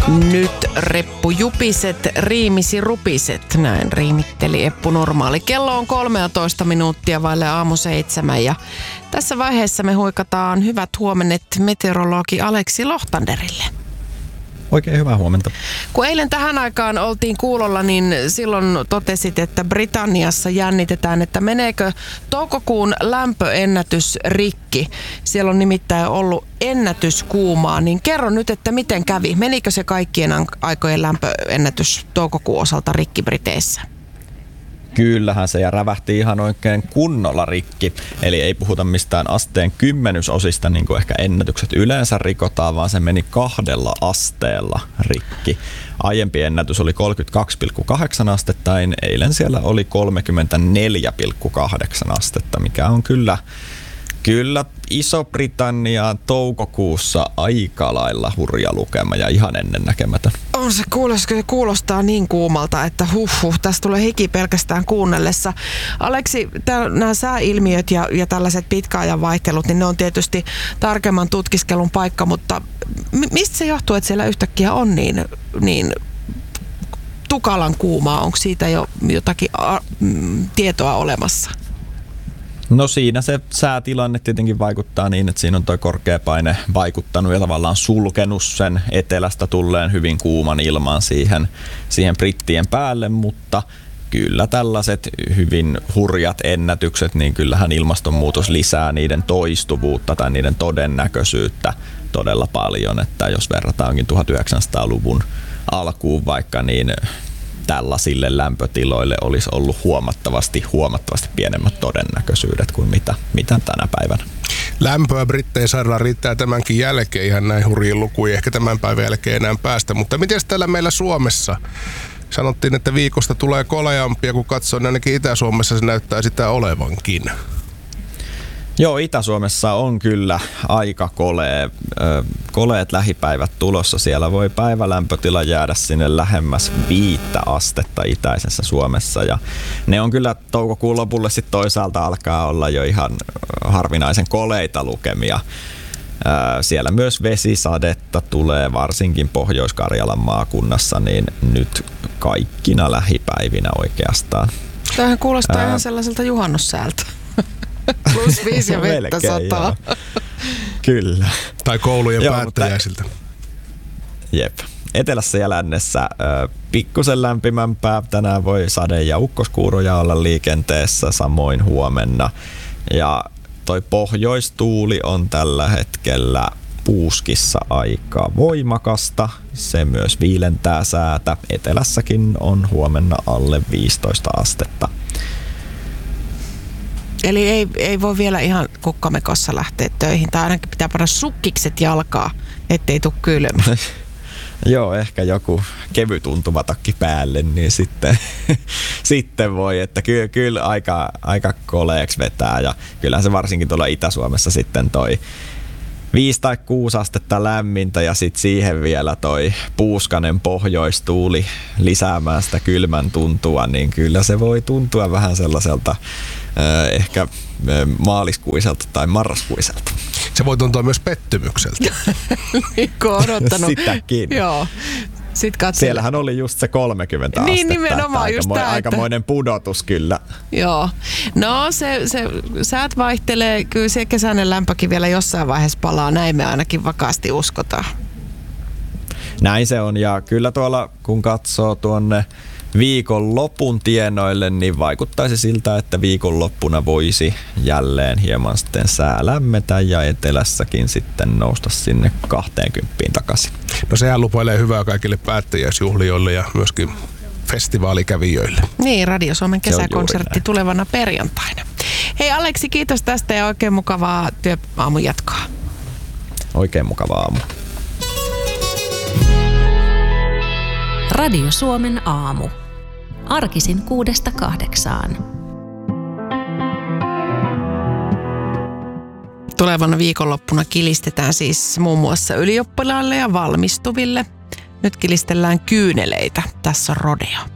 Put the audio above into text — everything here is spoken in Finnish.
Nyt reppujupiset, riimisi rupiset, näin riimitteli Eppu Normaali. Kello on 13 minuuttia vaille aamu 7 ja tässä vaiheessa me huikataan hyvät huomenet meteorologi Aleksi Lohtanderille. Oikein hyvää huomenta. Kun eilen tähän aikaan oltiin kuulolla, niin silloin totesit, että Britanniassa jännitetään, että meneekö toukokuun lämpöennätys rikki. Siellä on nimittäin ollut ennätyskuumaa, niin kerro nyt, että miten kävi. Menikö se kaikkien aikojen lämpöennätys toukokuun osalta rikki Briteissä? Kyllähän se ja rävähti ihan oikein kunnolla rikki. Eli ei puhuta mistään asteen kymmenysosista, niin kuin ehkä ennätykset yleensä rikotaan, vaan se meni 2 asteella rikki. Aiempi ennätys oli 32,8 astetta, eilen siellä oli 34,8 astetta, mikä on kyllä Iso-Britanniaan toukokuussa aika lailla hurja lukema ja ihan ennennäkemätön. On se kuulostaa niin kuumalta, että tästä tulee hiki pelkästään kuunnellessa. Aleksi, nämä sääilmiöt ja tällaiset pitkäajan vaihtelut, niin ne on tietysti tarkemman tutkiskelun paikka, mutta mistä se johtuu, että siellä yhtäkkiä on niin tukalan kuumaa? Onko siitä jo jotakin tietoa olemassa? No siinä se säätilanne tietenkin vaikuttaa niin, että siinä on tuo korkea paine vaikuttanut ja tavallaan sulkenut sen etelästä tulleen hyvin kuuman ilman siihen brittien päälle, mutta kyllä tällaiset hyvin hurjat ennätykset, niin kyllähän ilmastonmuutos lisää niiden toistuvuutta tai niiden todennäköisyyttä todella paljon, että jos verrataankin 1900-luvun alkuun vaikka, niin tällaisille lämpötiloille olisi ollut huomattavasti pienemmät todennäköisyydet kuin mitä tänä päivänä. Lämpöä Brittein saarella riittää tämänkin jälkeen ihan näin hurjiin lukuihin, ehkä tämän päivän jälkeen enää päästä. Mutta miten täällä meillä Suomessa? Sanottiin, että viikosta tulee koleampia, kun katsoo, niin ainakin Itä-Suomessa se näyttää sitä olevankin. Joo, Itä-Suomessa on kyllä aika koleet lähipäivät tulossa. Siellä voi päivälämpötila jäädä sinne lähemmäs 5 astetta itäisessä Suomessa. Ja ne on kyllä toukokuun lopulle sitten toisaalta alkaa olla jo ihan harvinaisen koleita lukemia. Siellä myös vesisadetta tulee varsinkin Pohjois-Karjalan maakunnassa, niin nyt kaikkina lähipäivinä oikeastaan. Tämähän kuulostaa ihan sellaiselta juhannussäältä. Plus 5 ja vettä sataa. Kyllä. Tai koulujen päättäjäisiltä. Jep. Etelässä ja lännessä pikkusen lämpimämpää. Tänään voi sade- ja ukkoskuuroja olla liikenteessä, samoin huomenna. Ja toi pohjoistuuli on tällä hetkellä Puuskissa aika voimakasta. Se myös viilentää säätä. Etelässäkin on huomenna alle 15 astetta. Eli ei voi vielä ihan kukkamekossa lähteä töihin, tai ainakin pitää panna sukkikset jalkaa, ettei tule kylmä. Joo, ehkä joku kevyt untumatakki päälle, niin sitten voi, että kyllä aika koleeksi vetää, ja kyllähän se varsinkin tuolla Itä-Suomessa sitten toi 5 tai 6 astetta lämmintä ja sitten siihen vielä toi puuskanen pohjoistuuli lisäämään sitä kylmän tuntua, niin kyllä se voi tuntua vähän sellaiselta ehkä maaliskuiselta tai marraskuiselta. Se voi tuntua myös pettymykseltä. Mikko on odottanut. Sitäkin. Joo. Siellähän oli just se 30 astetta. Niin nimenomaan just tämä. Aikamoinen pudotus kyllä. Joo. No se säät vaihtelee. Kyllä se kesäinen lämpökin vielä jossain vaiheessa palaa. Näin me ainakin vakaasti uskotaan. Näin se on ja kyllä tuolla kun katsoo tuonne viikonlopun tienoille, niin vaikuttaisi siltä, että viikonloppuna voisi jälleen hieman sitten sää lämmetä ja etelässäkin sitten nousta sinne 20 takaisin. No sehän lupailee hyvää kaikille päättäjäisjuhlijoille ja myöskin festivaalikävijöille. Niin, Radio Suomen kesäkonsertti tulevana perjantaina. Hei Aleksi, kiitos tästä ja oikein mukavaa työaamun jatkoa. Oikein mukavaa aamu. Radio Suomen aamu. Arkisin 6–8. Tulevana viikonloppuna kilistetään siis muun muassa ylioppilaille ja valmistuville. Nyt kilistellään kyyneleitä. Tässä on rodeo.